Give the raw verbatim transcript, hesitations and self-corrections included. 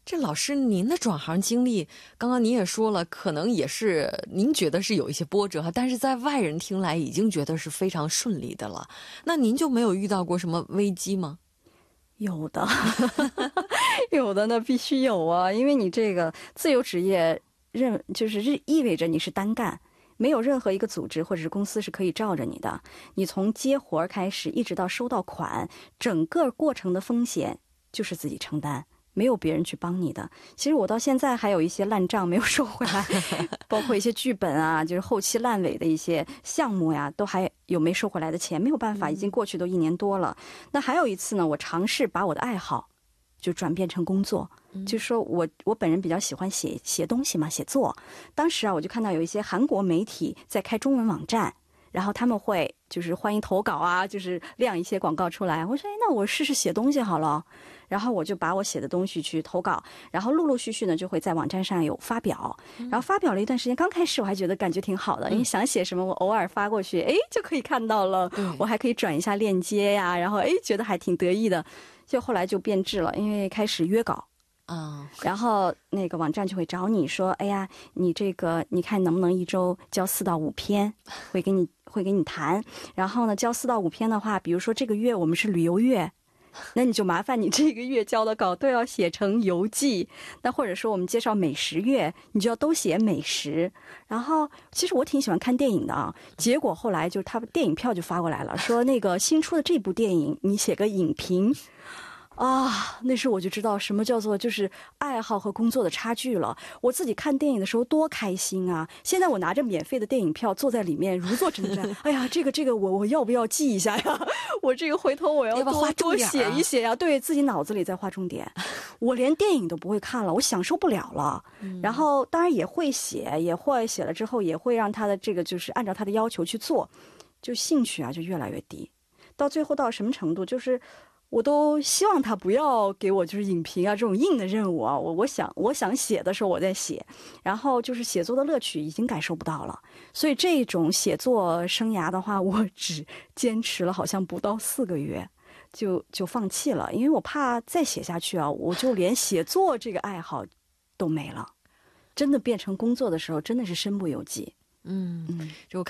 这老师您的转行经历刚刚您也说了，可能也是您觉得是有一些波折，但是在外人听来已经觉得是非常顺利的了。那您就没有遇到过什么危机吗？ 有的有的呢，必须有啊，因为你这个自由职业认就是意味着你是单干，没有任何一个组织或者是公司是可以罩着你的，你从接活开始一直到收到款，整个过程的风险就是自己承担，没有别人去帮你的。其实我到现在还有一些烂账没有收回来包括一些剧本啊，就是后期烂尾的一些项目呀，都还有没收回来的钱，没有办法，已经过去都一年多了。那还有一次呢，我尝试把我的爱好就转变成工作，就是说我我本人比较喜欢写写东西嘛，写作。当时啊，我就看到有一些韩国媒体在开中文网站，然后他们会就是欢迎投稿啊，就是亮一些广告出来。我说，哎，那我试试写东西好了。然后我就把我写的东西去投稿，然后陆陆续续呢就会在网站上有发表。然后发表了一段时间，刚开始我还觉得感觉挺好的，因为想写什么我偶尔发过去，哎，就可以看到了，我还可以转一下链接呀，然后哎觉得还挺得意的。就后来就变质了，因为开始约稿啊，然后那个网站就会找你说，哎呀，你这个你看能不能一周交四到五篇，会给你会给你谈。然后呢，交四到五篇的话，比如说这个月我们是旅游月，那你就麻烦你这个月交的稿都要写成游记。那或者说我们介绍美食月，你就要都写美食。然后其实我挺喜欢看电影的啊，结果后来就他电影票就发过来了，说那个新出的这部电影你写个影评。啊，那时候我就知道什么叫做就是爱好和工作的差距了。我自己看电影的时候多开心啊！现在我拿着免费的电影票坐在里面如坐针毡。哎呀，这个这个我我要不要记一下呀？我这个回头我要多要多写一写呀，对自己脑子里在画重点。我连电影都不会看了，我享受不了了。嗯、然后当然也会写，也会写了之后也会让他的这个就是按照他的要求去做，就兴趣啊就越来越低，到最后到什么程度就是。我都希望他不要给我就是影评啊这种硬的任务啊，我我想我想写的时候我在写，然后就是写作的乐趣已经感受不到了，所以这种写作生涯的话，我只坚持了好像不到四个月，就就放弃了，因为我怕再写下去啊，我就连写作这个爱好都没了，真的变成工作的时候，真的是身不由己。 嗯，就看。